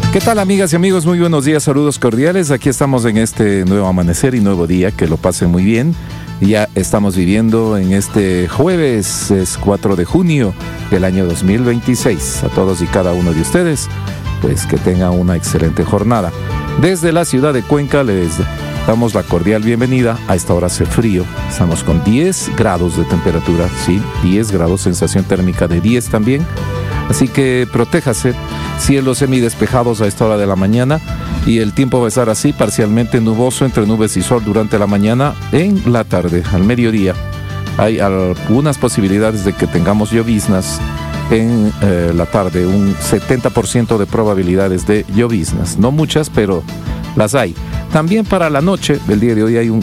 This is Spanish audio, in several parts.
¿Qué tal, amigas y amigos? Muy buenos días, saludos cordiales. Aquí estamos en este nuevo amanecer y nuevo día, que lo pasen muy bien. Ya estamos viviendo en este jueves, es 4 de junio del año 2026. A todos y cada uno de ustedes, pues que tengan una excelente jornada. Desde la ciudad de Cuenca les damos la cordial bienvenida. A esta hora hace frío, estamos con 10 grados de temperatura, sí, 10 grados, sensación térmica de 10 también. Así que protéjase, cielos semidespejados a esta hora de la mañana y el tiempo va a estar así, parcialmente nuboso entre nubes y sol durante la mañana. En la tarde, al mediodía, hay algunas posibilidades de que tengamos lloviznas en la tarde, un 70% de probabilidades de lloviznas, no muchas, pero las hay. También para la noche del día de hoy hay un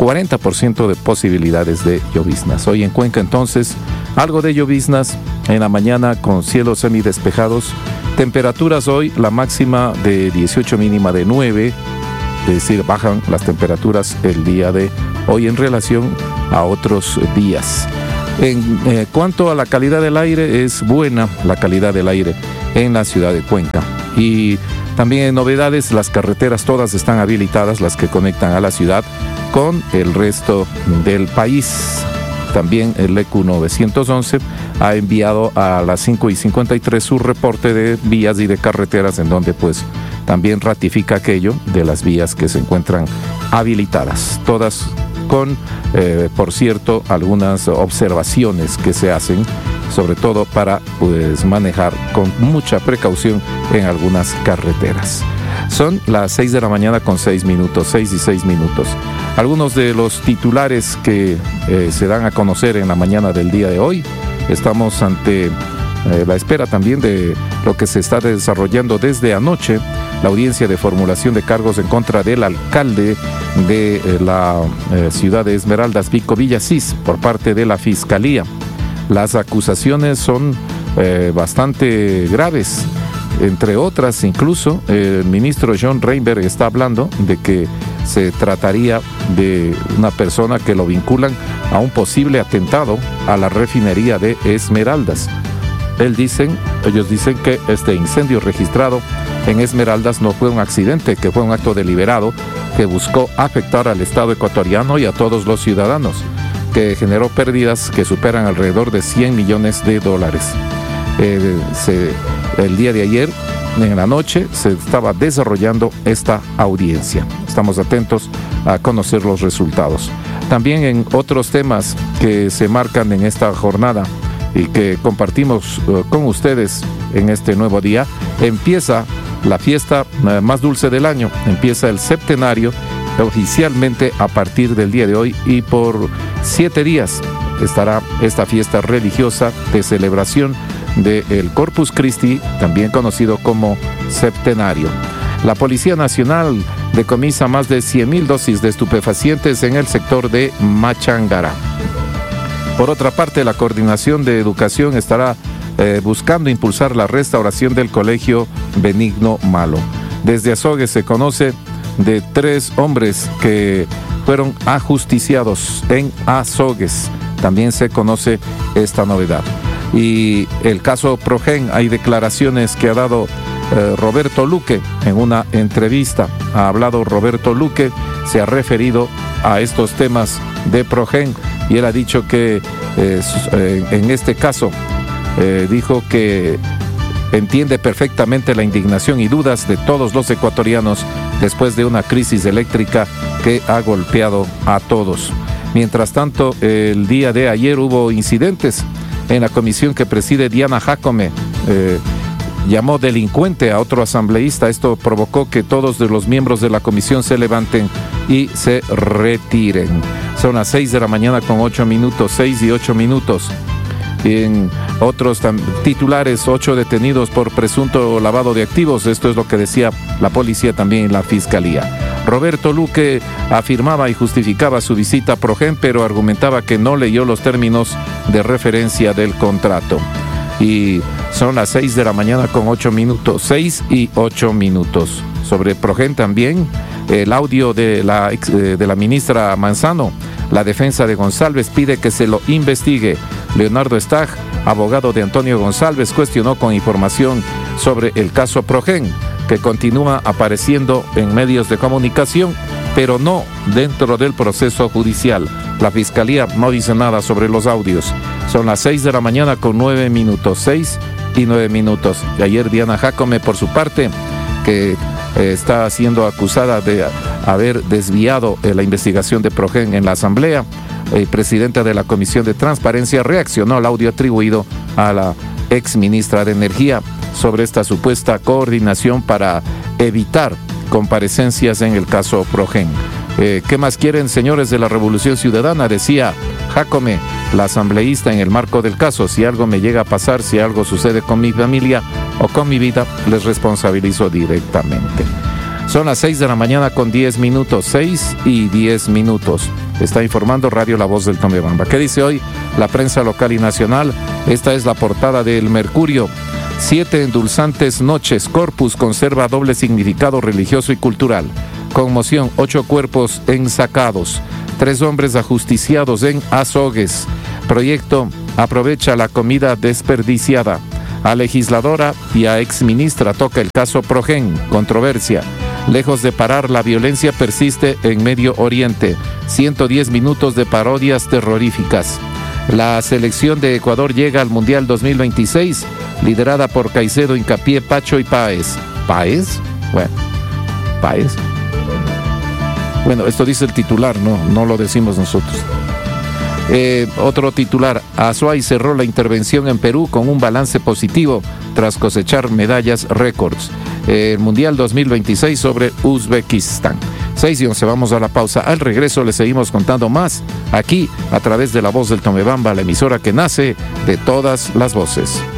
40% de posibilidades de lloviznas. Hoy en Cuenca entonces algo de lloviznas en la mañana con cielos semidespejados. Temperaturas hoy, la máxima de 18, mínima de 9, es decir, bajan las temperaturas el día de hoy en relación a otros días. En cuanto a la calidad del aire, es buena la calidad del aire en la ciudad de Cuenca. Y también en novedades, las carreteras todas están habilitadas, las que conectan a la ciudad con el resto del país. También el ECU 911 ha enviado a las 5:53 su reporte de vías y de carreteras, en donde pues también ratifica aquello de las vías que se encuentran habilitadas. Todas con, por cierto, algunas observaciones que se hacen, sobre todo para pues manejar con mucha precaución en algunas carreteras. Son las 6 de la mañana con 6 minutos, 6 y 6 minutos. Algunos de los titulares que se dan a conocer en la mañana del día de hoy. Estamos ante la espera también de lo que se está desarrollando desde anoche, la audiencia de formulación de cargos en contra del alcalde de la ciudad de Esmeraldas, Vico Villasís, por parte de la Fiscalía. Las acusaciones son bastante graves. Entre otras, incluso, el ministro John Reinberg está hablando de que se trataría de una persona que lo vinculan a un posible atentado a la refinería de Esmeraldas. Ellos dicen que este incendio registrado en Esmeraldas no fue un accidente, que fue un acto deliberado que buscó afectar al Estado ecuatoriano y a todos los ciudadanos, que generó pérdidas que superan alrededor de $100 millones. El día de ayer, en la noche, se estaba desarrollando esta audiencia. Estamos atentos a conocer los resultados. También en otros temas que se marcan en esta jornada y que compartimos con ustedes en este nuevo día, empieza la fiesta más dulce del año, empieza el septenario oficialmente a partir del día de hoy, y por 7 días estará esta fiesta religiosa de celebración del Corpus Christi, también conocido como septenario. La Policía Nacional decomisa más de 100,000 dosis de estupefacientes en el sector de Machangara. Por otra parte, la Coordinación de Educación estará buscando impulsar la restauración del Colegio Benigno Malo. Desde Azogues se conoce de 3 hombres que fueron ajusticiados en Azogues. También se conoce esta novedad. Y el caso Progen, hay declaraciones que ha dado Roberto Luque en una entrevista. Ha hablado Roberto Luque, se ha referido a estos temas de Progen y él ha dicho que en este caso dijo que entiende perfectamente la indignación y dudas de todos los ecuatorianos después de una crisis eléctrica que ha golpeado a todos. Mientras tanto, el día de ayer hubo incidentes en la comisión que preside Diana Jacome. Llamó delincuente a otro asambleísta. Esto provocó que todos los miembros de la comisión se levanten y se retiren. Son las 6 de la mañana con 8 minutos, 6 y 8 minutos. En otros titulares, 8 detenidos por presunto lavado de activos. Esto es lo que decía la policía también en la fiscalía. Roberto Luque afirmaba y justificaba su visita a Progen, pero argumentaba que no leyó los términos de referencia del contrato. Y son las 6 de la mañana con 8 minutos, 6 y 8 minutos. Sobre Progen también, el audio de la ministra Manzano. La defensa de González pide que se lo investigue. Leonardo Stag, abogado de Antonio González, cuestionó con información sobre el caso Progen. que continúa apareciendo en medios de comunicación, pero no dentro del proceso judicial. La Fiscalía no dice nada sobre los audios. Son las 6 de la mañana con 9 minutos, 6 y 9 minutos. Y ayer Diana Jácome, por su parte, que está siendo acusada de haber desviado la investigación de Progen en la Asamblea, presidenta de la Comisión de Transparencia, reaccionó al audio atribuido a la ex ministra de Energía sobre esta supuesta coordinación para evitar comparecencias en el caso Progen. ¿Qué más quieren, señores de la Revolución Ciudadana? Decía Jácome, la asambleísta, en el marco del caso: si algo me llega a pasar, si algo sucede con mi familia o con mi vida, les responsabilizo directamente. Son las 6 de la mañana con 10 minutos, 6 y 10 minutos. Está informando Radio La Voz del Tomebamba. ¿Qué dice hoy la prensa local y nacional? Esta es la portada del Mercurio. 7 endulzantes noches. Corpus conserva doble significado religioso y cultural. Conmoción, 8 cuerpos ensacados. 3 hombres ajusticiados en Azogues. Proyecto aprovecha la comida desperdiciada. A legisladora y a exministra toca el caso Progen. Controversia. Lejos de parar, la violencia persiste en Medio Oriente. 110 minutos de parodias terroríficas. La selección de Ecuador llega al Mundial 2026, liderada por Caicedo, Hincapié, Pacho y Páez. ¿Páez? Bueno, Páez. Bueno, esto dice el titular, no lo decimos nosotros. Otro titular: Azuay cerró la intervención en Perú con un balance positivo tras cosechar medallas récords. El Mundial 2026 sobre Uzbekistán. 6 y 11, vamos a la pausa. Al regreso les seguimos contando más aquí a través de La Voz del Tomebamba, la emisora que nace de todas las voces.